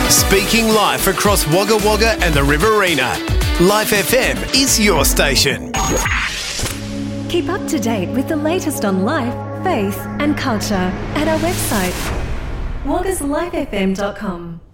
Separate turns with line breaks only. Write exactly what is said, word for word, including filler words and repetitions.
Speaking life across Wagga Wagga and the Riverina, Life F M is your station.
Keep up to date with the latest on life, faith and culture at our website, waggas life f m dot com.